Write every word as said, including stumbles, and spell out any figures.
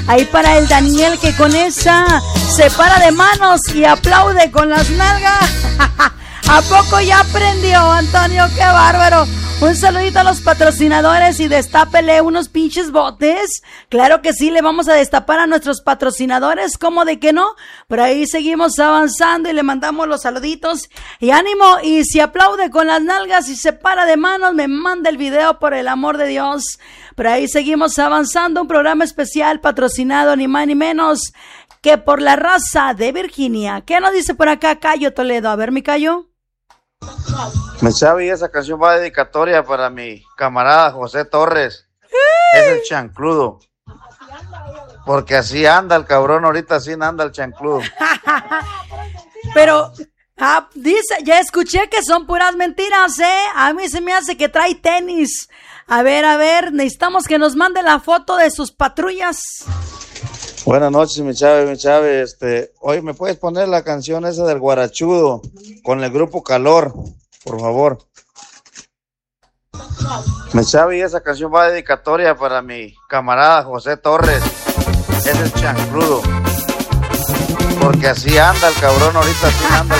Ahí para el Daniel, que con esa se para de manos y aplaude con las nalgas. ¿A poco ya aprendió, Antonio? ¡Qué bárbaro! Un saludito a los patrocinadores y destápele unos pinches botes. Claro que sí, le vamos a destapar a nuestros patrocinadores, ¿cómo de que no? Pero ahí seguimos avanzando y le mandamos los saluditos. Y ánimo, y si aplaude con las nalgas y se para de manos, me manda el video, por el amor de Dios. Pero ahí seguimos avanzando, un programa especial patrocinado ni más ni menos que por la raza de Virginia. ¿Qué nos dice por acá Cayo Toledo? A ver, mi Cayo. Me Chavi, esa canción va dedicatoria para mi camarada José Torres. Es el chancludo. Porque así anda el cabrón, ahorita así anda el chancludo. Pero, ah, dice, ya escuché que son puras mentiras, ¿eh? A mí se me hace que trae tenis. A ver, a ver, necesitamos que nos mande la foto de sus patrullas. Buenas noches, mi Chave, mi Chave. Este, hoy me puedes poner la canción esa del Guarachudo con el grupo Calor, por favor. Mi Chave, esa canción va dedicatoria para mi camarada José Torres. Es el chancludo. Porque así anda el cabrón, ahorita así anda